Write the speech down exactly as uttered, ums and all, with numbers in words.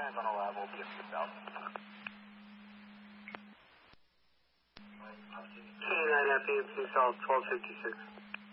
Plans on arrival, B M C South. K nine at B M C South, twelve fifty-six.